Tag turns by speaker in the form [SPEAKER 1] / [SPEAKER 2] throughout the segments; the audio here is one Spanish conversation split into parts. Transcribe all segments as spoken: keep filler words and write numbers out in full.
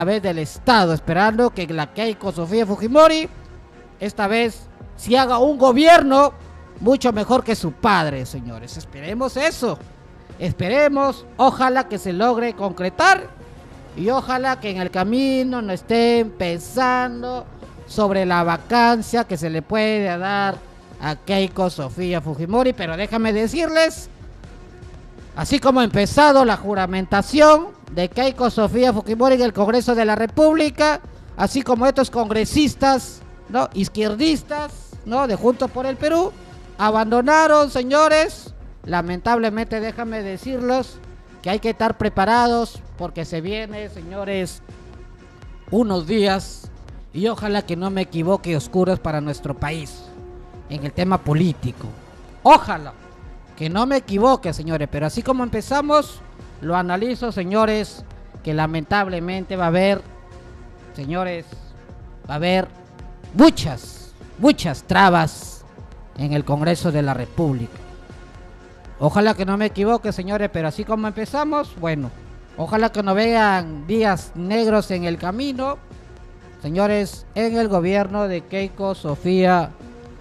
[SPEAKER 1] vez del Estado, esperando que la Keiko Sofía Fujimori esta vez si haga un gobierno mucho mejor que su padre, señores. Esperemos eso. Esperemos, ojalá que se logre concretar y ojalá que en el camino no estén pensando sobre la vacancia que se le puede dar a Keiko Sofía Fujimori. Pero déjame decirles, así como ha empezado la juramentación de Keiko Sofía Fujimori en el Congreso de la República, así como estos congresistas, ¿no?, izquierdistas, ¿no?, de Juntos por el Perú, abandonaron, señores. Lamentablemente, déjame decirles que hay que estar preparados porque se viene, señores, unos días, y ojalá que no me equivoque, oscuros para nuestro país en el tema político. Ojalá que no me equivoque, señores, pero así como empezamos, lo analizo, señores, que lamentablemente va a haber, señores, va a haber muchas, muchas trabas en el Congreso de la República. Ojalá que no me equivoque, señores, pero así como empezamos, bueno, ojalá que no vean días negros en el camino, señores, en el gobierno de Keiko Sofía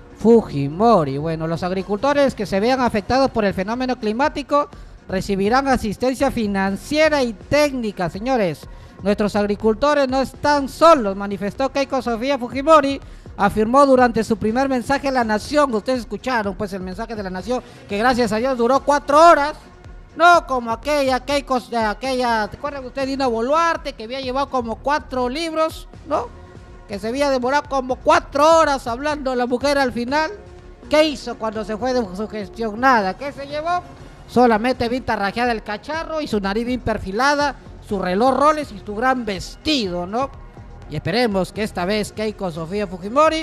[SPEAKER 1] Fujimori. Bueno, los agricultores que se vean afectados por el fenómeno climático recibirán asistencia financiera y técnica, señores. Nuestros agricultores no están solos, manifestó Keiko Sofía Fujimori. Afirmó durante su primer mensaje a la nación. Ustedes escucharon pues el mensaje de la nación, que gracias a Dios duró cuatro horas. No como aquella Keiko, aquella, ¿te acuerdan usted, Dina Boluarte, que había llevado como cuatro libros, ¿no? Que se había demorado como cuatro horas hablando la mujer al final. ¿Qué hizo cuando se fue de su gestión? Nada. ¿Qué se llevó? Solamente vinta rajeada el cacharro y su nariz bien perfilada, su reloj Rolex y su gran vestido, ¿no? Y esperemos que esta vez Keiko Sofía Fujimori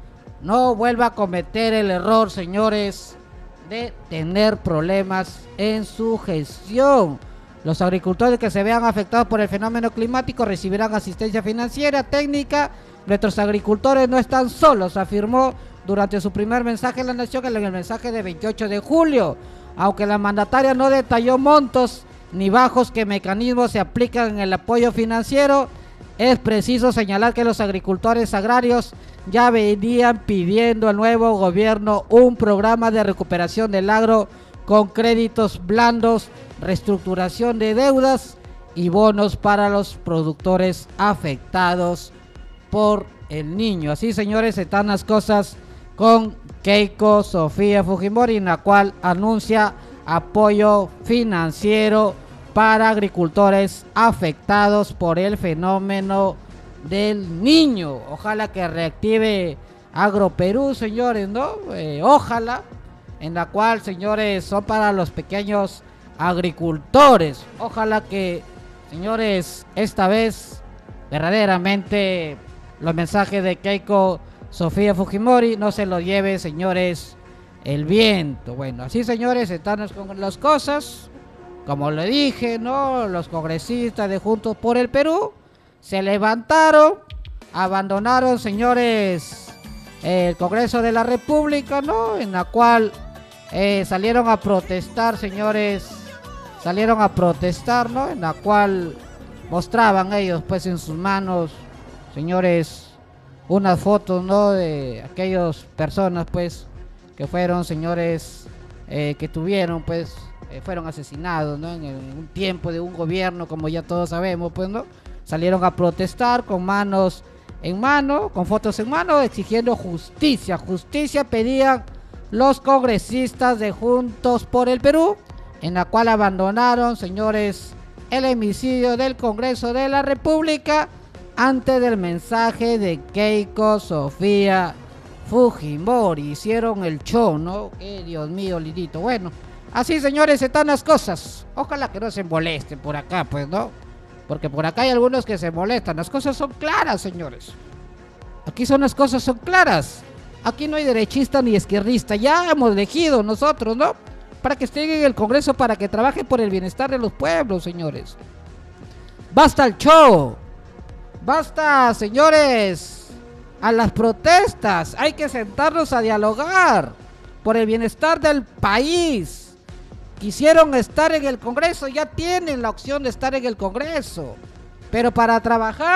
[SPEAKER 1] no vuelva a cometer el error, señores, de tener problemas en su gestión. Los agricultores que se vean afectados por el fenómeno climático recibirán asistencia financiera, técnica. Nuestros agricultores no están solos, afirmó durante su primer mensaje a la nación, en el mensaje de veintiocho de julio. Aunque la mandataria no detalló montos ni bajos que mecanismos se aplican en el apoyo financiero, es preciso señalar que los agricultores agrarios ya venían pidiendo al nuevo gobierno un programa de recuperación del agro con créditos blandos, reestructuración de deudas y bonos para los productores afectados por el niño. Así, señores, están las cosas con Keiko Sofía Fujimori, en la cual anuncia apoyo financiero para agricultores afectados por el fenómeno del niño. Ojalá que reactive Agroperú, señores, ¿no? Eh, ojalá, en la cual, señores, son para los pequeños agricultores. Ojalá que, señores, esta vez verdaderamente los mensajes de Keiko Sofía Fujimori no se lo lleve, señores, el viento. Bueno, así, señores, están con las cosas. Como le dije, ¿no? Los congresistas de Juntos por el Perú se levantaron, abandonaron, señores, el Congreso de la República, ¿no? En la cual eh, salieron a protestar, señores, salieron a protestar, ¿no? En la cual mostraban ellos, pues, en sus manos, señores, unas fotos, ¿no? De aquellas personas, pues, que fueron, señores, eh, que tuvieron, pues, eh, fueron asesinados, ¿no? En, el, en un tiempo de un gobierno, como ya todos sabemos, pues, ¿no? Salieron a protestar con manos en mano, con fotos en mano, exigiendo justicia. Justicia pedían los congresistas de Juntos por el Perú, en la cual abandonaron, señores, el hemicidio del Congreso de la República antes del mensaje de Keiko Sofía Fujimori. Hicieron el show, ¿no? Que Dios mío, lidito. Bueno, así, señores, están las cosas. Ojalá que no se molesten por acá, pues, ¿no? Porque por acá hay algunos que se molestan. Las cosas son claras, señores. Aquí son las cosas son claras. Aquí no hay derechista ni izquierdista. Ya hemos elegido nosotros, ¿no? Para que estén en el Congreso, para que trabajen por el bienestar de los pueblos, señores. Basta el show. Basta, señores, a las protestas. Hay que sentarnos a dialogar por el bienestar del país. Quisieron estar en el Congreso, ya tienen la opción de estar en el Congreso. Pero para trabajar